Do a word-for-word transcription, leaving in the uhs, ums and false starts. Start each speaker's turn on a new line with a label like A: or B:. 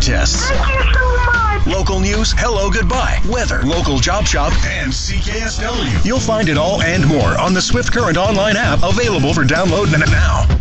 A: contests.
B: Thank you so much.
A: Local news, hello, goodbye, weather, local job shop, and C K S W. You'll find it all and more on the Swift Current online app, available for download now.